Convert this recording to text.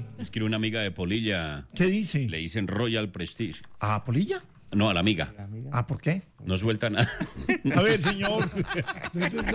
qué? Es que una amiga de Polilla ¿Qué dice? le dicen Royal Prestige. ¿A Polilla? No, a la amiga. ¿Ah, por qué? No suelta nada. A ver, señor.